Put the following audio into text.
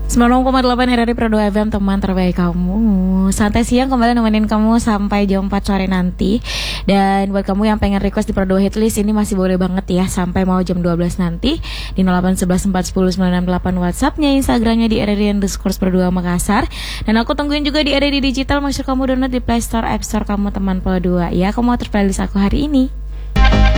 96,8 RRI Pro 2 FM, teman terbaik kamu. Santai siang kembali nemenin kamu sampai jam 4 sore nanti. Dan buat kamu yang pengen request di Pro 2 Hitlist, ini masih boleh banget ya sampai mau jam 12 nanti di 0811410968 WhatsAppnya, Instagramnya di RRI_Pro 2 Makassar. Dan aku tungguin juga di RRI Digital. Make sure kamu download di Play Store, App Store kamu teman Pro 2 ya. Kamu atur playlist aku hari ini.